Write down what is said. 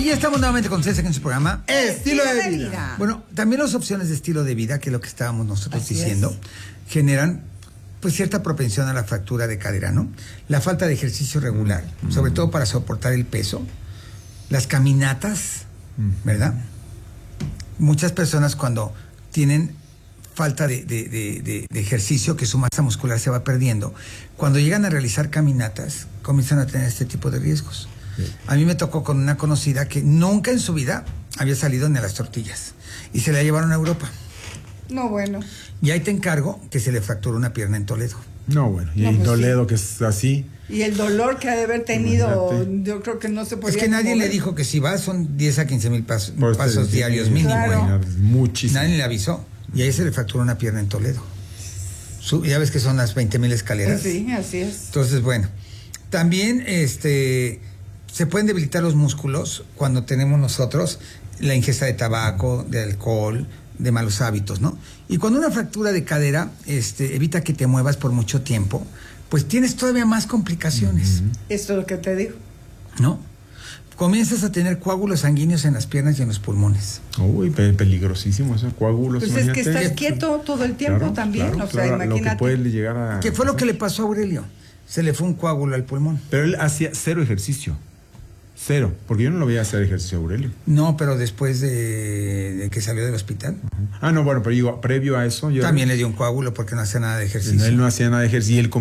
Y ya estamos nuevamente con César en su programa Estilo de Vida. Bueno, también las opciones de estilo de vida, que es lo que estábamos nosotros Así diciendo, generan pues cierta propensión a la fractura de cadera, ¿no? La falta de ejercicio regular, sobre todo para soportar el peso, las caminatas, ¿verdad? Muchas personas cuando tienen falta de ejercicio, que su masa muscular se va perdiendo, cuando llegan a realizar caminatas, comienzan a tener este tipo de riesgos. Sí. A mí me tocó con una conocida que nunca en su vida había salido ni a las tortillas y se la llevaron a Europa. No, bueno. Y ahí te encargo que se le fracturó una pierna en Toledo. No, bueno. Y en Toledo, sí, que es así. Y el dolor que ha de haber tenido, yo creo que no se podía. Es que nadie le dijo que si va son 10 a 15 mil pasos diarios mínimo. Claro. Muchísimo. Nadie le avisó. Y ahí se le fracturó una pierna en Toledo. Ya ves que son las 20,000 escaleras. Sí, así es. Entonces, bueno. También se pueden debilitar los músculos cuando tenemos nosotros la ingesta de tabaco, de alcohol, de malos hábitos, ¿no? Y cuando una fractura de cadera evita que te muevas por mucho tiempo, pues tienes todavía más complicaciones. Esto es lo que te digo. ¿No? Comienzas a tener coágulos sanguíneos en las piernas y en los pulmones. Uy, peligrosísimo esos coágulos. Pues es que estás quieto todo el tiempo, claro, también. Claro, o sea, claro, imagínate. Lo que puede llegar a... ¿Qué fue lo que le pasó a Aurelio? Se le fue un coágulo al pulmón. Pero él hacía cero ejercicio. Cero. Porque yo no lo veía hacer ejercicio a Aurelio. No, pero después de que salió del hospital. Ah, no, bueno, pero digo, previo a eso... También le dio un coágulo porque no hacía nada de ejercicio. Él no hacía nada de ejercicio y él